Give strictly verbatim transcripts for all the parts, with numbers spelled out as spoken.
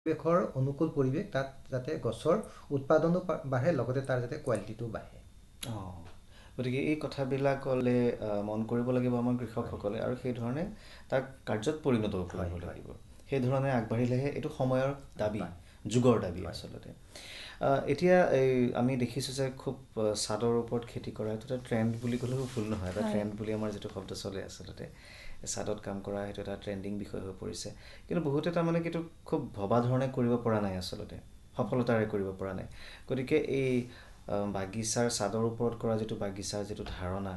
পৰিৱেশৰ অনুকূল পৰিৱেশ তাত যাতে গছৰ উৎপাদনো বাঢ়ে লগতে তাৰ যাতে কোৱালিটিটো বাঢ়ে। অঁ গতিকে এই কথাবিলাকলে মন কৰিব লাগিব আমাৰ কৃষকসকলে আৰু সেই ধৰণে তাক কাৰ্যত পৰিণত কৰিব লাগিব। সেই ধৰণে আগবাঢ়িলেহে এইটো সময়ৰ দাবী, যুগৰ দাবী আচলতে। এতিয়া এই আমি দেখিছোঁ যে খুব চাদৰ ওপৰত খেতি কৰা এইটো এটা ট্ৰেণ্ড বুলি ক'লেও ভুল নহয়, এটা ট্ৰেণ্ড বুলি আমাৰ যিটো শব্দ চলে আচলতে চাদত কাম কৰা সেইটো এটা ট্ৰেণ্ডিং বিষয় হৈ পৰিছে। কিন্তু বহুতে তাৰমানে কিন্তু খুব ভবা ধৰণে কৰিব পৰা নাই আচলতে, সফলতাৰে কৰিব পৰা নাই। গতিকে এই বাগিচাৰ চাদৰ ওপৰত কৰা যিটো বাগিচাৰ যিটো ধাৰণা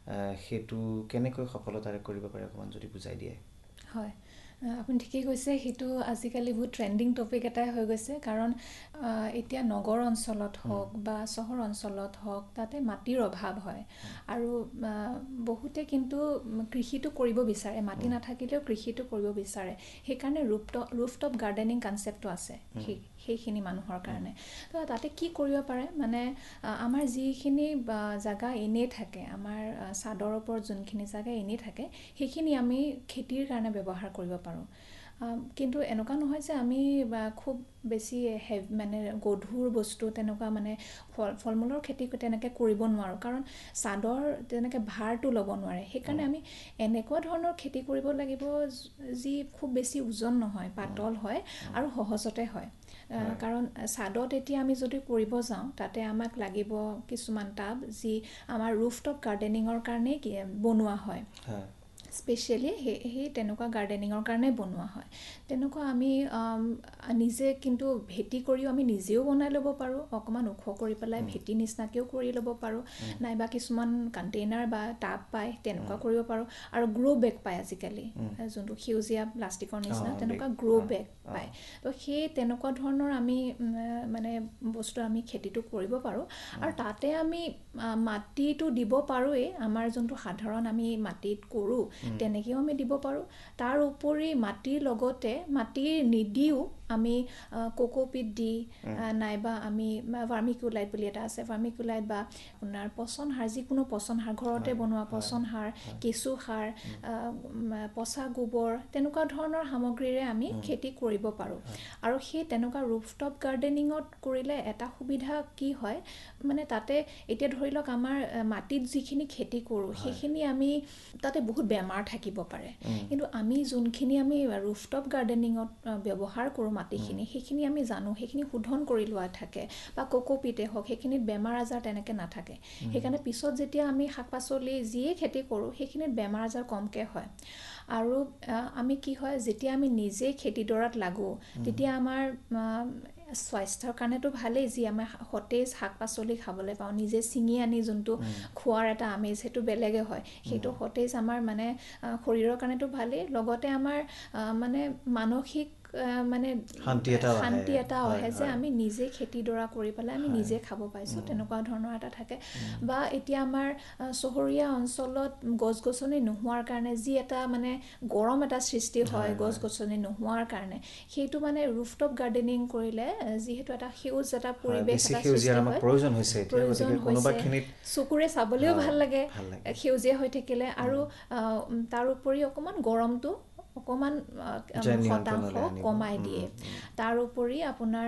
সেইটো কেনেকৈ সফলতাৰে কৰিব পাৰে অকণমান যদি বুজাই দিয়ে। হয়, আপুনি ঠিকেই কৈছে, সেইটো আজিকালি বহুত ট্ৰেণ্ডিং টপিক এটাই হৈ গৈছে। কাৰণ এতিয়া নগৰ অঞ্চলত হওক বা চহৰ অঞ্চলত হওক তাতে মাটিৰ অভাৱ হয় আৰু বহুতে কিন্তু কৃষিটো কৰিব বিচাৰে, মাটি নাথাকিলেও কৃষিটো কৰিব বিচাৰে। সেইকাৰণে ৰুফটপ ৰুফটপ গাৰ্ডেনিং কনচেপ্টটো আছে সেই সেইখিনি মানুহৰ কাৰণে। তো তাতে কি কৰিব পাৰে, মানে আমাৰ যিখিনি জেগা এনেই থাকে, আমাৰ চাদৰ ওপৰত যোনখিনি জেগা এনেই থাকে সেইখিনি আমি খেতিৰ কাৰণে ব্যৱহাৰ কৰিব পাৰোঁ। কিন্তু এনেকুৱা নহয় যে আমি খুব বেছি হেভ মানে গধুৰ বস্তু তেনেকুৱা মানে ফল ফল মূলৰ খেতি তেনেকৈ কৰিব নোৱাৰোঁ, কাৰণ চাদৰ তেনেকৈ ভাৰটো ল'ব নোৱাৰে। সেইকাৰণে আমি এনেকুৱা ধৰণৰ খেতি কৰিব লাগিব যি খুব বেছি ওজন নহয়, পাতল হয় আৰু সহজতে হয়। কাৰণ চাদত এতিয়া আমি যদি কৰিব যাওঁ তাতে আমাক লাগিব কিছুমান টাব যি আমাৰ ৰুফটপ গাৰ্ডেনিঙৰ কাৰণেই বনোৱা হয়, স্পেচিয়েলি সেই সেই তেনেকুৱা গাৰ্ডেনিঙৰ কাৰণে বনোৱা হয়। তেনেকুৱা আমি নিজে কিন্তু ভেটি কৰিও আমি নিজেও বনাই ল'ব পাৰোঁ, অকণমান ওখ কৰি পেলাই ভেটি নিচিনাকৈও কৰি ল'ব পাৰোঁ, নাইবা কিছুমান কণ্টেইনাৰ বা টাব পায় তেনেকুৱা কৰিব পাৰোঁ। আৰু গ্ৰ' বেগ পায় আজিকালি, যোনটো সেউজীয়া প্লাষ্টিকৰ নিচিনা তেনেকুৱা গ্ৰ' বেগ পায়। তো সেই তেনেকুৱা ধৰণৰ আমি মানে বস্তু আমি খেতিটো কৰিব পাৰোঁ। আৰু তাতে আমি মাটিটো দিব পাৰোঁৱেই, আমাৰ যোনটো সাধাৰণ আমি মাটিত কৰোঁ তেনেকৈও আমি দিব পাৰোঁ। তাৰ উপৰি মাটিৰ লগতে মাটিৰ নিদিও আমি কোকোপিট দি নাইবা আমি ভাৰ্মিকুলাইট বুলি এটা আছে, ভাৰ্মিকুলাইট বা আপোনাৰ পচন সাৰ, যিকোনো পচন সাৰ, ঘৰতে বনোৱা পচন সাৰ, কেঁচু সাৰ, পচা গোবৰ, তেনেকুৱা ধৰণৰ সামগ্ৰীৰে আমি খেতি কৰিব পাৰোঁ। আৰু সেই তেনেকুৱা ৰুফটপ গাৰ্ডেনিঙত কৰিলে এটা সুবিধা কি হয়, মানে তাতে এতিয়া ধৰি লওক আমাৰ মাটিত যিখিনি খেতি কৰোঁ সেইখিনি আমি তাতে বহুত বেমাৰ থাকিব পাৰে, কিন্তু আমি যোনখিনি আমি ৰুফটপ গাৰ্ডেনিঙত ব্যৱহাৰ কৰোঁ মাটিখিনি, সেইখিনি আমি জানো, সেইখিনি শোধন কৰি লোৱা থাকে বা কোকোপিটে হওক, সেইখিনিত বেমাৰ আজাৰ তেনেকৈ নাথাকে। সেইকাৰণে পিছত যেতিয়া আমি শাক পাচলি যিয়ে খেতি কৰোঁ সেইখিনিত বেমাৰ আজাৰ কমকৈ হয়। আৰু আমি কি হয়, যেতিয়া আমি নিজেই খেতিডৰাত লাগোঁ তেতিয়া আমাৰ স্বাস্থ্যৰ কাৰণেতো ভালেই, যি আমাৰ সতেজ শাক পাচলি খাবলৈ পাওঁ, নিজে ছিঙি আনি যোনটো খোৱাৰ এটা আমেজ সেইটো বেলেগে হয়। সেইটো সতেজ আমাৰ মানে শৰীৰৰ কাৰণেতো ভালেই, লগতে আমাৰ মানে মানসিক মানে শান্তি এটা শান্তি এটা আহে যে আমি নিজে খেতিডৰা কৰি পেলাই আমি নিজে খাব পাইছোঁ, তেনেকুৱা ধৰণৰ এটা থাকে। বা এতিয়া আমাৰ চহৰীয়া অঞ্চলত গছ গছনি নোহোৱাৰ কাৰণে যি এটা মানে গৰম এটা সৃষ্টি হয় গছ গছনি নোহোৱাৰ কাৰণে, সেইটো মানে ৰুফটপ গাৰ্ডেনিং কৰিলে যিহেতু এটা সেউজ এটা পৰিৱেশ এটা সৃষ্টি হয়, প্ৰয়োজন হৈছে, চকুৰে চাবলৈও ভাল লাগে সেউজীয়া হৈ থাকিলে। আৰু তাৰ উপৰি অকণমান গৰমটো অকণমান শতাংশ কমাই দিয়ে। তাৰ উপৰি আপোনাৰ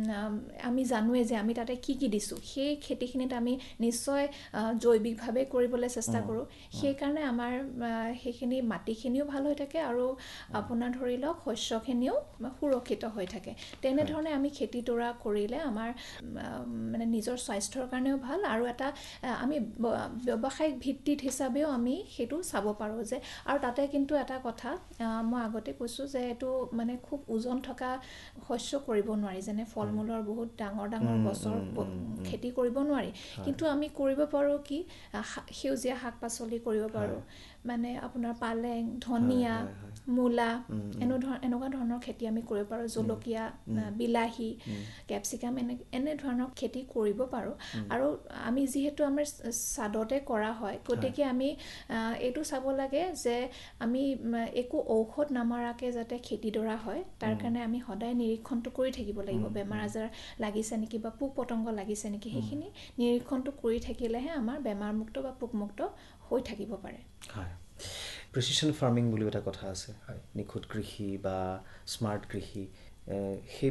আমি জানোৱেই যে আমি তাতে কি কি দিছোঁ, সেই খেতিখিনিত আমি নিশ্চয় জৈৱিকভাৱে কৰিবলৈ চেষ্টা কৰোঁ। সেইকাৰণে আমাৰ সেইখিনি মাটিখিনিও ভাল হৈ থাকে আৰু আপোনাৰ ধৰি লওক শস্যখিনিও সুৰক্ষিত হৈ থাকে। তেনেধৰণে আমি খেতিডৰা কৰিলে আমাৰ মানে নিজৰ স্বাস্থ্যৰ কাৰণেও ভাল, আৰু এটা আমি ব্যৱসায়িক ভিত্তিত হিচাপেও আমি সেইটো চাব পাৰোঁ যে। আৰু তাতে কিন্তু এটা কথা মই আগতে কৈছোঁ যে এইটো মানে খুব ওজন থকা শস্য কৰিব নোৱাৰি, যেনে ফল মূলৰ বহুত ডাঙৰ ডাঙৰ গছৰ খেতি কৰিব নোৱাৰি, কিন্তু আমি কৰিব পাৰোঁ কি সেউজীয়া শাক পাচলি কৰিব পাৰোঁ, মানে আপোনাৰ পালেং, ধনিয়া, মূলা, এনে ধৰ এনেকুৱা ধৰণৰ খেতি আমি কৰিব পাৰোঁ। জলকীয়া, বিলাহী, কেপচিকাম এনে এনেধৰণৰ খেতি কৰিব পাৰোঁ। আৰু আমি যিহেতু আমাৰ চাদতে কৰা হয়, গতিকে আমি এইটো চাব লাগে যে আমি একো ঔষধ নামাৰাকৈ যাতে খেতিডৰা হয় তাৰ কাৰণে আমি সদায় নিৰীক্ষণটো কৰি থাকিব লাগিব। বেমাৰ আজাৰ লাগিছে নেকি বা পোক পতংগ লাগিছে নেকি, সেইখিনি নিৰীক্ষণটো কৰি থাকিলেহে আমাৰ বেমাৰমুক্ত বা পোকমুক্ত হৈ থাকিব পাৰে। হয়, প্ৰিচিছন ফাৰ্মিং বুলিও এটা কথা আছে, নিখুঁত কৃষি বা স্মাৰ্ট কৃষি, সেই